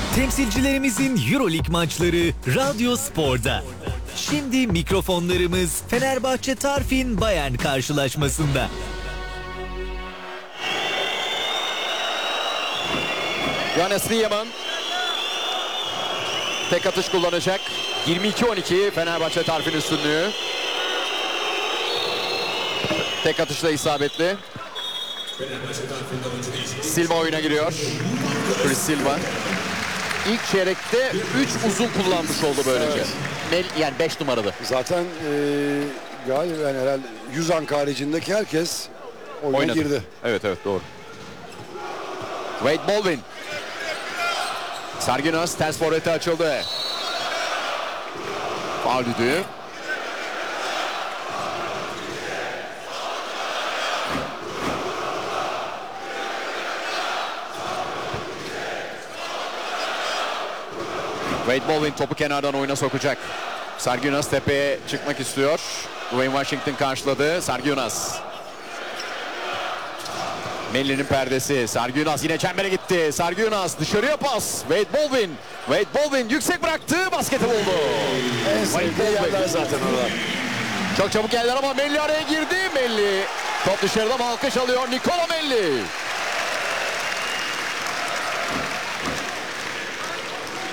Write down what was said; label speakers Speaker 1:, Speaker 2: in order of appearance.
Speaker 1: Temsilcilerimizin EuroLeague maçları Radyo Spor'da. Şimdi mikrofonlarımız Fenerbahçe Tarfin Bayern karşılaşmasında.
Speaker 2: Johannes Riemann tek atış kullanacak. 22-12 Fenerbahçe Tarfin üstünlüğü. Tek atışla isabetli. Silva oyuna giriyor. Chris Silva. İlk çeyrekte 3 uzun kullanmış oldu böylece. Evet. Yani 5 numaralı.
Speaker 3: Zaten galiba yani herhalde 100 ank haricindeki herkes oyuna girdi.
Speaker 2: Evet doğru. Wade Baldwin. Sarginas ters forvete açıldı. Faul düdüğü. Wade Baldwin topu kenardan oyuna sokacak. Sarginas tepeye çıkmak istiyor. Dwayne Washington karşıladı. Sarginas. Melli'nin perdesi. Sarginas yine çembere gitti. Sarginas dışarıya pas. Wade Baldwin. Wade Baldwin yüksek bıraktı. Basketi buldu.
Speaker 3: En sevdiği yerler zaten orada.
Speaker 2: Çok çabuk geldiler ama Melli araya girdi. Melli top dışarıda, alkış alıyor Nicola Melli.